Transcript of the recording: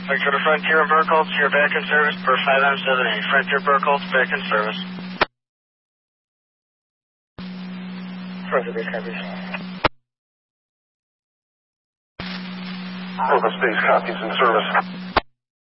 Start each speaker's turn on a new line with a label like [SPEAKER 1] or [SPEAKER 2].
[SPEAKER 1] Victor to Frontier and Burkholz, you're back in service for 5M78. Frontier Burkholz, back in service. Frontier base copies.
[SPEAKER 2] Focus base copies in service.